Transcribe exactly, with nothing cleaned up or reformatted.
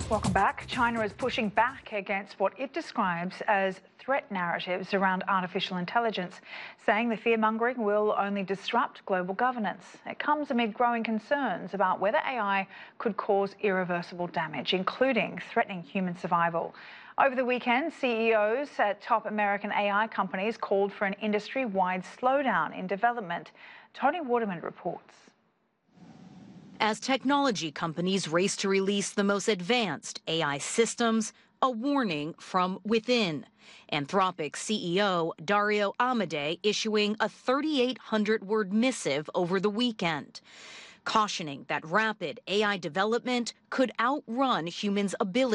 Welcome back. China is pushing back against what it describes as threat narratives around artificial intelligence, saying the fear-mongering will only disrupt global governance. It comes amid growing concerns about whether A I could cause irreversible damage, including threatening human survival. Over the weekend, C E Os at top American A I companies called for an industry-wide slowdown in development. Tony Waterman reports. As technology companies race to release the most advanced A I systems, a warning from within. Anthropic C E O Dario Amodei issuing a thirty-eight hundred word missive over the weekend, cautioning that rapid A I development could outrun humans' ability